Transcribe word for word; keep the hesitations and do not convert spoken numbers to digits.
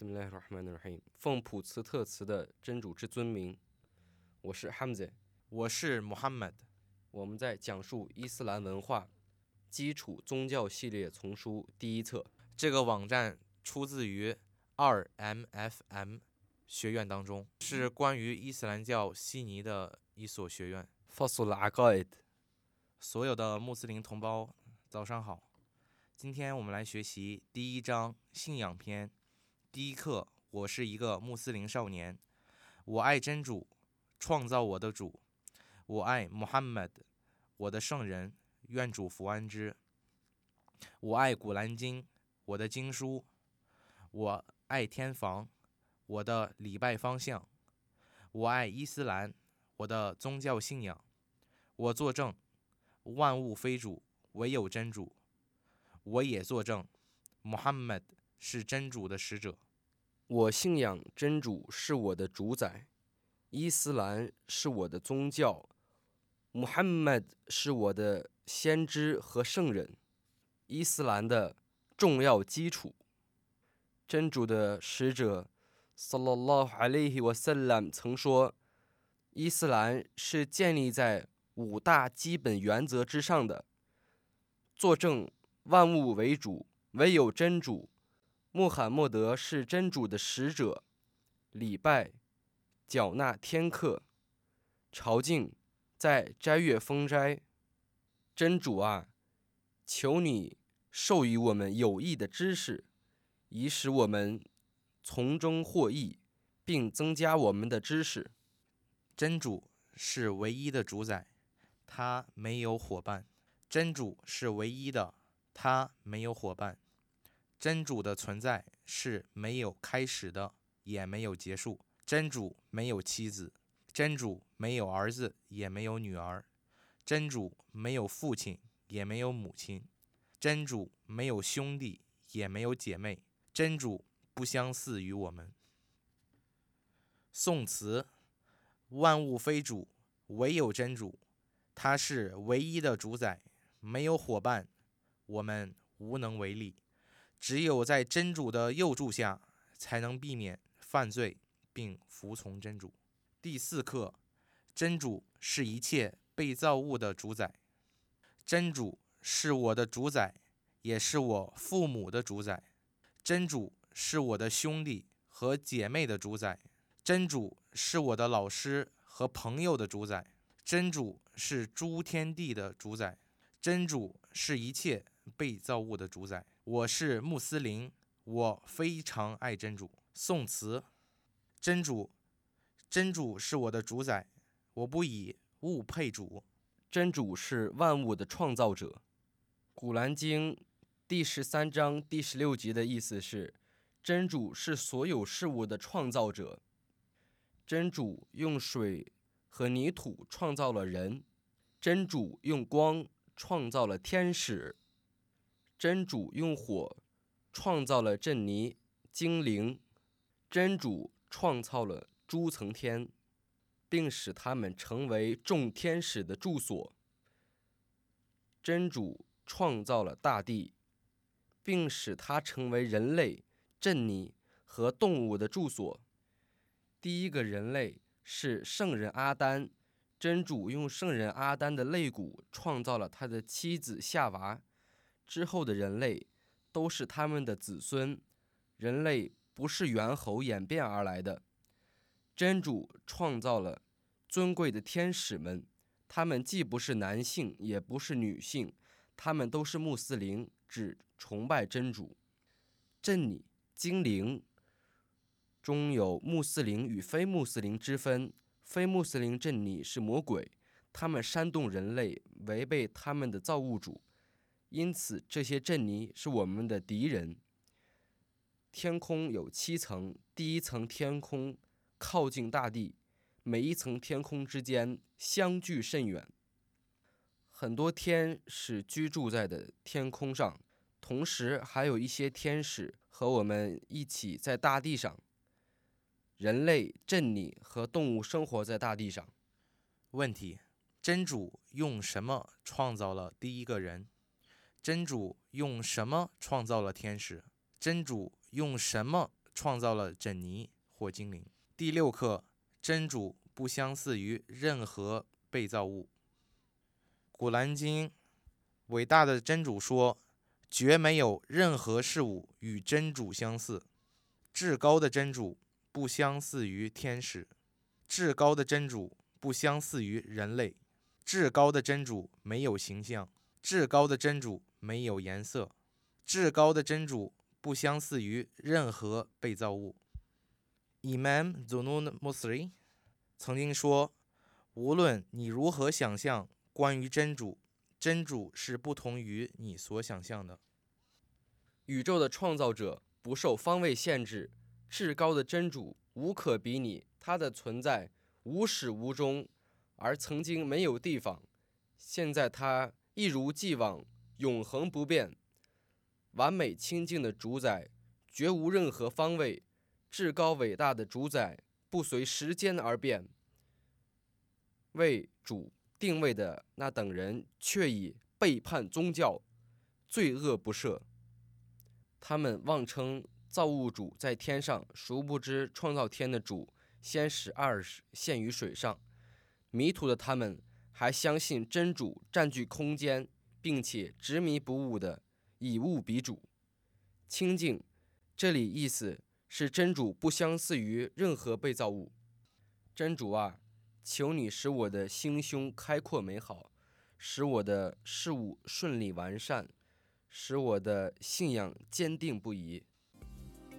Bismillahirrahmanirrahim，奉普茨特词的真主之尊名，我是 Hamza， 我是 Muhammad。 我们在讲述伊斯兰文化基础宗教系列丛书第一册。 这个网站出自于 二 M F M 学院当中，是关于伊斯兰教悉尼的一所学院。 Fasul Aqaid， 所有的穆斯林同胞，早上好。今天我们来学习第一章信仰篇。第一课，我是一个穆斯林少年，我爱真主，创造我的主，我爱 Muhammad， 我的圣人，愿主福安之。我爱古兰经，我的经书，我爱天房，我的礼拜方向，我爱伊斯兰，我的宗教信仰。我作证，万物非主，唯有真主。我也作证， Muhammad 是真主的使者。 我信仰真主是我的主宰，伊斯兰是我的宗教， Muhammad 是我的先知和圣人，伊斯兰的重要基础。真主的使者 Sallallahu Alaihi Wasallam 曾说，伊斯兰是建立在五大基本原则之上的，作证万物为主，唯有真主，穆罕默德是真主的使者，礼拜，缴纳天课，朝觐，在斋月封斋。真主啊，求你授予我们有益的知识，以使我们从中获益，并增加我们的知识。 真主是唯一的主宰，他没有伙伴。真主是唯一的，他没有伙伴。真主的存在是没有开始的，也没有结束。真主没有妻子，真主没有儿子，也没有女儿。真主没有父亲，也没有母亲。真主没有兄弟，也没有姐妹。真主不相似于我们。宋词：万物非主，唯有真主。他是唯一的主宰，没有伙伴，我们无能为力。只有在真主的佑助下，才能避免犯罪并服从真主。第四课，真主是一切被造物的主宰。真主是我的主宰，也是我父母的主宰。真主是我的兄弟和姐妹的主宰。真主是我的老师和朋友的主宰。真主是诸天地的主宰。真主是一切被造物的主宰。我是穆斯林，我非常爱真主。宋词：真主，真主是我的主宰，我不以物配主。 真主是万物的创造者。古兰经第十三章第十六节的意思是，真主是所有事物的创造者。真主用水和泥土创造了人，真主用光创造了天使，真主用火创造了震尼、精灵，真主创造了诸层天，并使他们成为众天使的住所。真主创造了大地，并使它成为人类、震尼和动物的住所。第一个人类是圣人阿丹，真主用圣人阿丹的肋骨创造了他的妻子夏娃，之后的人类都是他们的子孙。人类不是猿猴演变而来的。真主创造了尊贵的天使们，他们既不是男性也不是女性，他们都是穆斯林，只崇拜真主。震尼、精灵中有穆斯林与非穆斯林之分，非穆斯林震尼是魔鬼，他们煽动人类违背他们的造物主，因此这些震尼是我们的敌人。天空有七层，第一层天空靠近大地，每一层天空之间相距甚远。很多天使居住在的天空上，同时还有一些天使和我们一起在大地上。人类、震尼和动物生活在大地上。 问题：真主用什么创造了第一个人？真主用什么创造了天使？真主用什么创造了珍妮或精灵。第六课，真主不相似于任何被造物。古兰经伟大的真主说，绝没有任何事物与真主相似。至高的真主不相似于天使，至高的真主不相似于人类，至高的真主没有形象，至高的真主没有颜色，至高的真主不相似于任何被造物。Imam Zunun Musri 曾经说，无论你如何想象关于真主，真主是不同于你所想象的。 宇宙的创造者不受方位限制，至高的真主无可比拟，他的存在无始无终，而曾经没有地方，现在他一如既往，永恒不变，完美清净的主宰，绝无任何方位，至高伟大的主宰不随时间而变。为主定位的那等人却已背叛宗教，罪恶不赦。他们妄称造物主在天上，殊不知创造天的主先使阿尔陷于水上。迷途的他们还相信真主占据空间，并且执迷不悟的以物比主。清净这里意思是真主不相似于任何被造物。真主啊，求你使我的心胸开阔美好，使我的事物顺利完善，使我的信仰坚定不移。